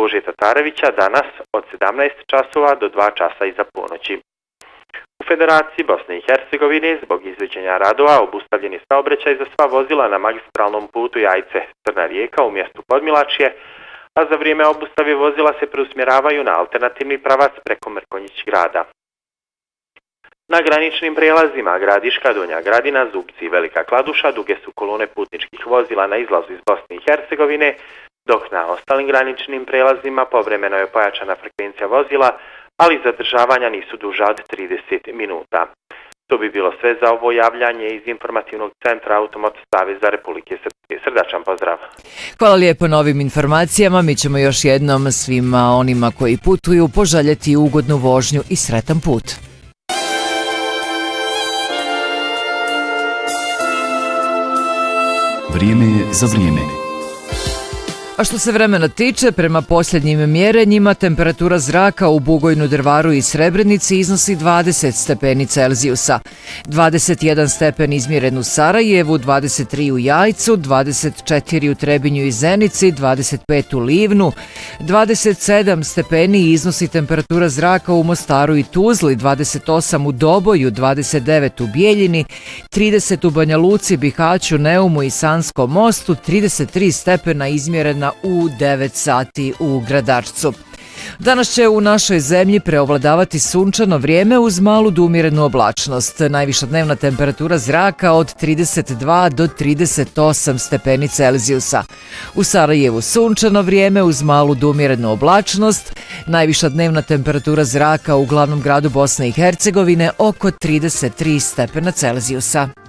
Bože Tatarevića danas od 17 časova do 2 časa iza ponoći. U Federaciji Bosne i Hercegovine zbog izvođenja radova obustavljen je saobraćaj za sva vozila na magistralnom putu Jajce-Crna Rijeka u mjestu Podmilačje, a za vrijeme obustave vozila se preusmjeravaju na alternativni pravac preko Mrkonjić grada. Na graničnim prijelazima Gradiška, Donja Gradina, Zubci i Velika Kladuša duge su kolone putničkih vozila na izlazu iz Bosne i Hercegovine, dok na ostalim graničnim prijelazima povremeno je pojačana frekvencija vozila, ali zadržavanja nisu duža od 30 minuta. To bi bilo sve za ovo javljanje iz informativnog centra Automoto Saveza Republike Srpske. Srdačan pozdrav. Hvala lijepo na ovim informacijama. Mi ćemo još jednom svima onima koji putuju poželjeti ugodnu vožnju i sretan put. Vrijeme je za vrijeme. A što se vremena tiče, prema posljednjim mjerenjima, temperatura zraka u Bugojnu, Drvaru i Srebrenici iznosi 20 stepeni Celzijusa. 21 stepen izmjeren u Sarajevu, 23 u Jajcu, 24 u Trebinju i Zenici, 25 u Livnu, 27 stepeni iznosi temperatura zraka u Mostaru i Tuzli, 28 u Doboju, 29 u Bijeljini, 30 u Banja Luci, Bihaću, Neumu i Sanskom mostu, 33 stepena izmjerena u 9 sati u Gradačcu. Danas će u našoj zemlji preovladavati sunčano vrijeme uz malu do umjerenu oblačnost. Najviša dnevna temperatura zraka od 32 do 38 stepeni Celzijusa. U Sarajevu sunčano vrijeme uz malu do umjerenu oblačnost. Najviša dnevna temperatura zraka u glavnom gradu Bosne i Hercegovine oko 33 stepena Celzijusa.